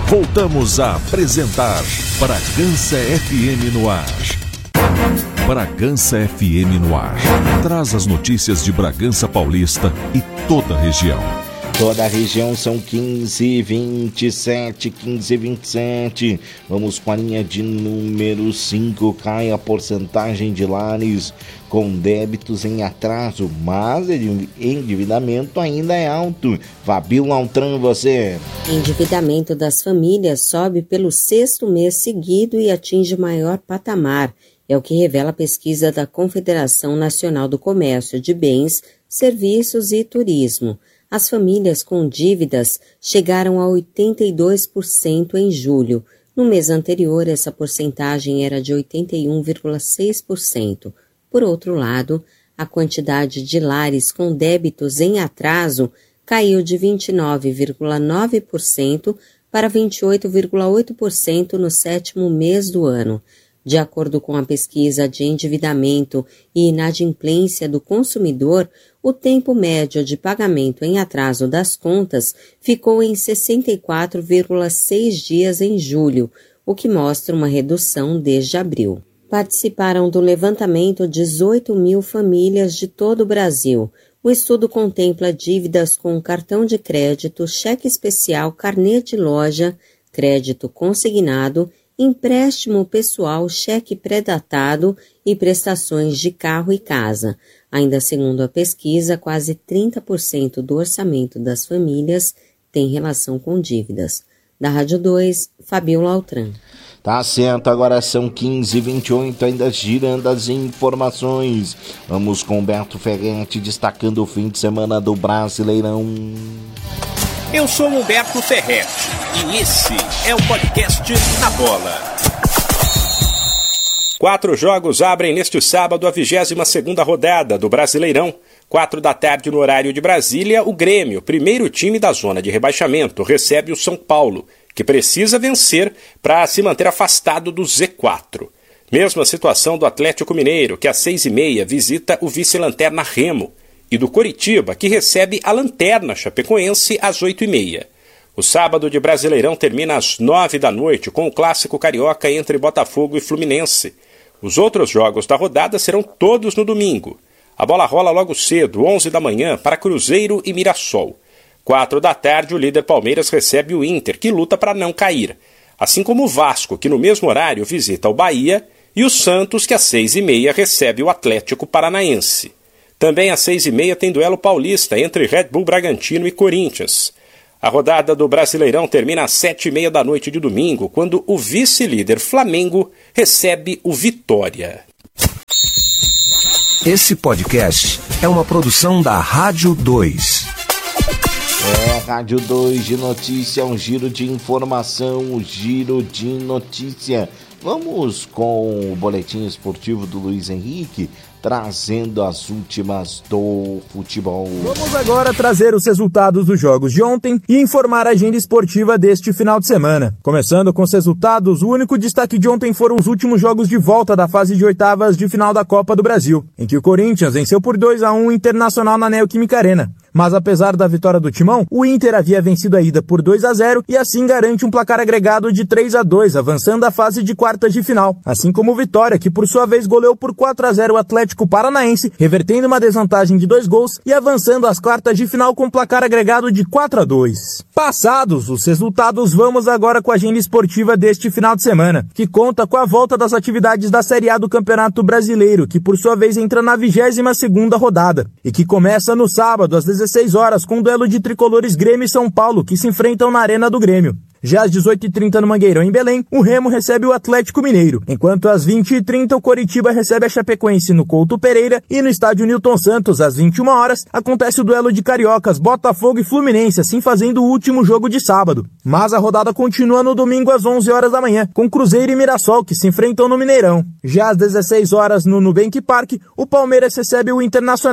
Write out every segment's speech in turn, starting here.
Voltamos a apresentar Bragança FM no ar. Bragança FM no ar. Traz as notícias de Bragança Paulista e toda a região. Toda a região são 15h27, 15h27. Vamos com a linha de número 5. Cai a porcentagem de lares com débitos em atraso, mas o endividamento ainda é alto. Fabíola Altran, você. Endividamento das famílias sobe pelo 6º mês seguido e atinge o maior patamar. É o que revela a pesquisa da Confederação Nacional do Comércio de Bens, Serviços e Turismo. As famílias com dívidas chegaram a 82% em julho. No mês anterior, essa porcentagem era de 81,6%. Por outro lado, a quantidade de lares com débitos em atraso caiu de 29,9% para 28,8% no 7º mês do ano. De acordo com a pesquisa de endividamento e inadimplência do consumidor, o tempo médio de pagamento em atraso das contas ficou em 64,6 dias em julho, o que mostra uma redução desde abril. Participaram do levantamento 18 mil famílias de todo o Brasil. O estudo contempla dívidas com cartão de crédito, cheque especial, carnê de loja, crédito consignado, empréstimo pessoal, cheque pré-datado e prestações de carro e casa. Ainda segundo a pesquisa, quase 30% do orçamento das famílias tem relação com dívidas. Da Rádio 2, Fabíola Altran. Tá certo, agora são 15h28, ainda girando as informações. Vamos com Humberto Ferretti destacando o fim de semana do Brasileirão. Eu sou Humberto Ferretti e esse é o podcast Na Bola. 4 jogos abrem neste sábado a 22ª rodada do Brasileirão. 4 da tarde no horário de Brasília, o Grêmio, primeiro time da zona de rebaixamento, recebe o São Paulo, que precisa vencer para se manter afastado do Z4. Mesma situação do Atlético Mineiro, que às 6h30 visita o vice-lanterna Remo, e do Coritiba, que recebe a lanterna chapecoense às 8h30. O sábado de Brasileirão termina às 9 da noite com o clássico carioca entre Botafogo e Fluminense. Os outros jogos da rodada serão todos no domingo. A bola rola logo cedo, 11 da manhã, para Cruzeiro e Mirassol. 4 da tarde, o líder Palmeiras recebe o Inter, que luta para não cair. Assim como o Vasco, que no mesmo horário visita o Bahia, e o Santos, que às 6h30 recebe o Atlético Paranaense. Também às 6h30 tem duelo paulista entre Red Bull Bragantino e Corinthians. A rodada do Brasileirão termina às 7h30 da noite de domingo, quando o vice-líder Flamengo recebe o Vitória. Esse podcast é uma produção da Rádio 2. Rádio 2 de notícia, um giro de informação, um giro de notícia. Vamos com o boletim esportivo do Luiz Henrique, trazendo as últimas do futebol. Vamos agora trazer os resultados dos jogos de ontem e informar a agenda esportiva deste final de semana. Começando com os resultados, o único destaque de ontem foram os últimos jogos de volta da fase de oitavas de final da Copa do Brasil, em que o Corinthians venceu por 2-1 o Internacional na Neoquímica Arena. Mas apesar da vitória do Timão, o Inter havia vencido a ida por 2-0 e assim garante um placar agregado de 3-2, avançando à fase de quartas de final. Assim como o Vitória, que por sua vez goleou por 4-0 o Atlético Paranaense, revertendo uma desvantagem de 2 gols e avançando às quartas de final com placar agregado de 4-2. Passados os resultados, vamos agora com a agenda esportiva deste final de semana, que conta com a volta das atividades da Série A do Campeonato Brasileiro, que por sua vez entra na 22ª rodada, e que começa no sábado às 16 horas com o duelo de tricolores Grêmio e São Paulo, que se enfrentam na Arena do Grêmio. Já às 18h30 no Mangueirão, em Belém, o Remo recebe o Atlético Mineiro, enquanto às 20h30 o Coritiba recebe a Chapecoense no Couto Pereira e no estádio Newton Santos, às 21 horas, acontece o duelo de cariocas, Botafogo e Fluminense, assim fazendo o último jogo de sábado. Mas a rodada continua no domingo às 11 horas da manhã, com Cruzeiro e Mirassol, que se enfrentam no Mineirão. Já às 16 horas no Nubank Park, o Palmeiras recebe o Internacional,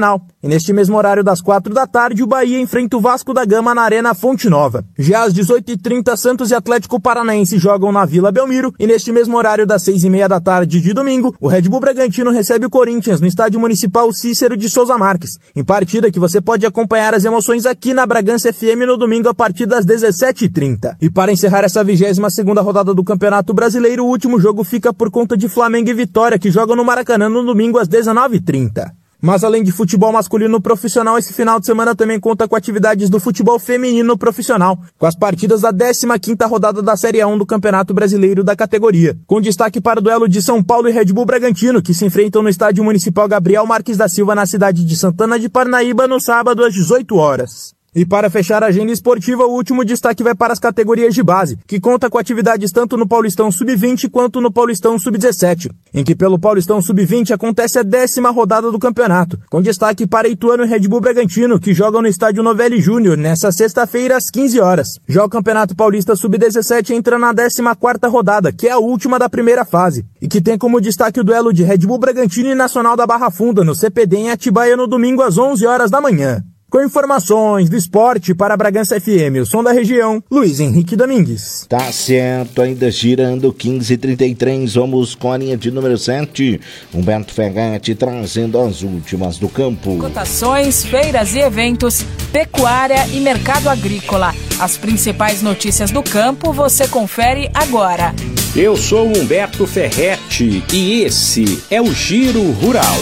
E neste mesmo horário das 4 da tarde, o Bahia enfrenta o Vasco da Gama na Arena Fonte Nova. Já às 18h30, Santos e Atlético Paranaense jogam na Vila Belmiro. E neste mesmo horário das 6h30 da tarde de domingo, o Red Bull Bragantino recebe o Corinthians no Estádio Municipal Cícero de Souza Marques. Em partida que você pode acompanhar as emoções aqui na Bragança FM no domingo a partir das 17h30. E para encerrar essa 22ª rodada do Campeonato Brasileiro, o último jogo fica por conta de Flamengo e Vitória, que jogam no Maracanã no domingo às 19h30. Mas além de futebol masculino profissional, esse final de semana também conta com atividades do futebol feminino profissional, com as partidas da 15ª rodada da Série A1 do Campeonato Brasileiro da categoria, com destaque para o duelo de São Paulo e Red Bull Bragantino, que se enfrentam no Estádio Municipal Gabriel Marques da Silva, na cidade de Santana de Parnaíba, no sábado às 18 horas. E para fechar a agenda esportiva, o último destaque vai para as categorias de base, que conta com atividades tanto no Paulistão Sub-20 quanto no Paulistão Sub-17, em que pelo Paulistão Sub-20 acontece a 10ª rodada do campeonato, com destaque para Ituano e Red Bull Bragantino, que jogam no Estádio Novelli Júnior nesta sexta-feira às 15 horas. Já o Campeonato Paulista Sub-17 entra na 14ª rodada, que é a última da primeira fase, e que tem como destaque o duelo de Red Bull Bragantino e Nacional da Barra Funda no CPD em Atibaia no domingo às 11 horas da manhã. Com informações do esporte para a Bragança FM, o som da região, Luiz Henrique Domingues. Tá certo, ainda girando 15h33, vamos com a linha de número 7, Humberto Ferretti trazendo as últimas do campo. Cotações, feiras e eventos, pecuária e mercado agrícola. As principais notícias do campo você confere agora. Eu sou Humberto Ferretti e esse é o Giro Rural.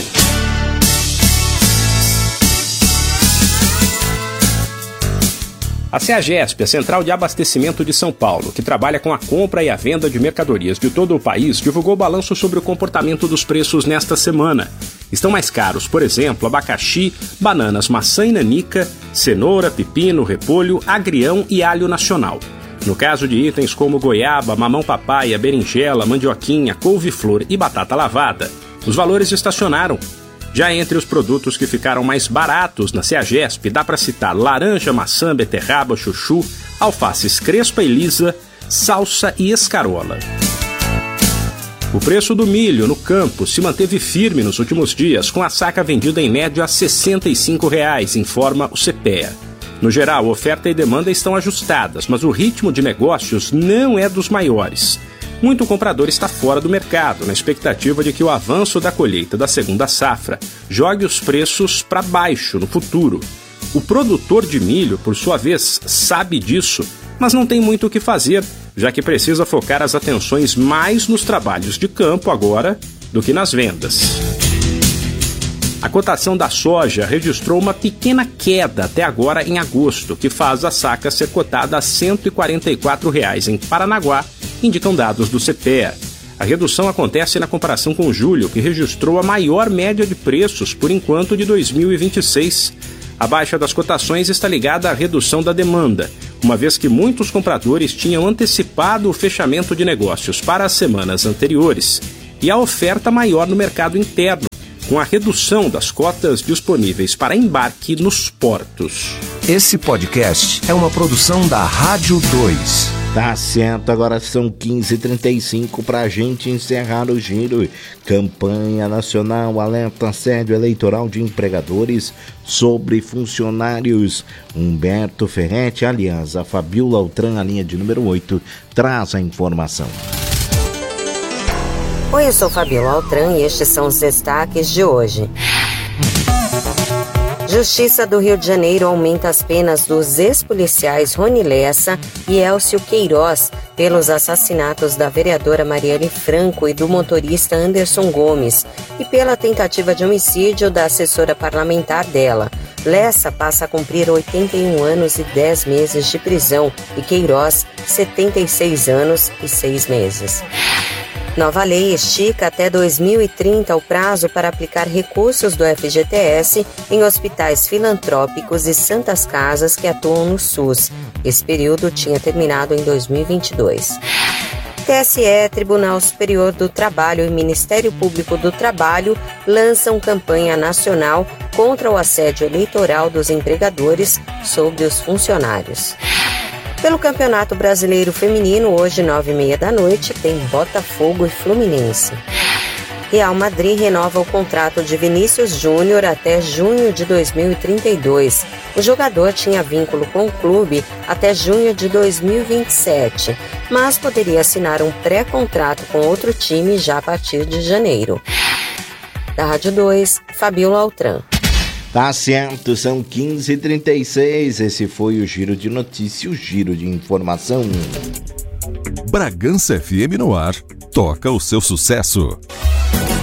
A CEAGESP, a Central de Abastecimento de São Paulo, que trabalha com a compra e a venda de mercadorias de todo o país, divulgou o balanço sobre o comportamento dos preços nesta semana. Estão mais caros, por exemplo, abacaxi, bananas, maçã e nanica, cenoura, pepino, repolho, agrião e alho nacional. No caso de itens como goiaba, mamão-papaya, berinjela, mandioquinha, couve-flor e batata lavada, os valores estacionaram. Já entre os produtos que ficaram mais baratos na CEAGESP, dá para citar laranja, maçã, beterraba, chuchu, alfaces crespa e lisa, salsa e escarola. O preço do milho no campo se manteve firme nos últimos dias, com a saca vendida em média a R$ 65,00, informa o CPEA. No geral, oferta e demanda estão ajustadas, mas o ritmo de negócios não é dos maiores. Muito comprador está fora do mercado, na expectativa de que o avanço da colheita da segunda safra jogue os preços para baixo no futuro. O produtor de milho, por sua vez, sabe disso, mas não tem muito o que fazer, já que precisa focar as atenções mais nos trabalhos de campo agora do que nas vendas. A cotação da soja registrou uma pequena queda até agora em agosto, que faz a saca ser cotada a R$ 144,00 em Paranaguá, indicam dados do CPEA. A redução acontece na comparação com julho, que registrou a maior média de preços por enquanto de 2026. A baixa das cotações está ligada à redução da demanda, uma vez que muitos compradores tinham antecipado o fechamento de negócios para as semanas anteriores, e a oferta maior no mercado interno, com a redução das cotas disponíveis para embarque nos portos. Esse podcast é uma produção da Rádio 2. Tá certo, agora são 15h35 para a gente encerrar o giro. Campanha Nacional alerta assédio eleitoral de empregadores sobre funcionários. Humberto Ferretti, aliás, a Fabiola Altran, a linha de número 8, traz a informação. Oi, eu sou Fabiola Altran e estes são os destaques de hoje. Justiça do Rio de Janeiro aumenta as penas dos ex-policiais Rony Lessa e Elcio Queiroz pelos assassinatos da vereadora Marielle Franco e do motorista Anderson Gomes e pela tentativa de homicídio da assessora parlamentar dela. Lessa passa a cumprir 81 anos e 10 meses de prisão e Queiroz 76 anos e 6 meses. Nova lei estica até 2030 o prazo para aplicar recursos do FGTS em hospitais filantrópicos e santas casas que atuam no SUS. Esse período tinha terminado em 2022. TSE, Tribunal Superior do Trabalho e Ministério Público do Trabalho lançam campanha nacional contra o assédio eleitoral dos empregadores sobre os funcionários. Pelo Campeonato Brasileiro Feminino, hoje 9h30 da noite, tem Botafogo e Fluminense. Real Madrid renova o contrato de Vinícius Júnior até junho de 2032. O jogador tinha vínculo com o clube até junho de 2027, mas poderia assinar um pré-contrato com outro time já a partir de janeiro. Da Rádio 2, Fabiola Altran. Tá certo, são 15h36. Esse foi o Giro de Notícias, o Giro de Informação. Bragança FM no ar. Toca o seu sucesso.